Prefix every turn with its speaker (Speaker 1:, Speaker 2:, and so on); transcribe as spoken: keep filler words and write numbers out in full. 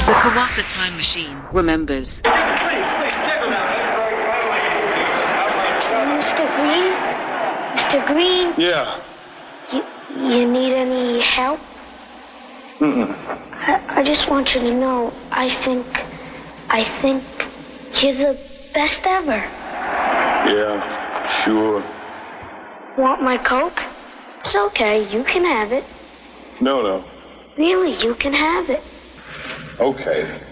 Speaker 1: The Kawatha Time Machine remembers.
Speaker 2: Mister Green? Mister Green?
Speaker 3: Yeah.
Speaker 2: You, you need any help?
Speaker 3: Mm-mm.
Speaker 2: I, I just want you to know, I think, I think you're the best ever.
Speaker 3: Yeah, sure.
Speaker 2: Want my Coke? It's okay, you can have it.
Speaker 3: No, no.
Speaker 2: Really, you can have it.
Speaker 3: Okay.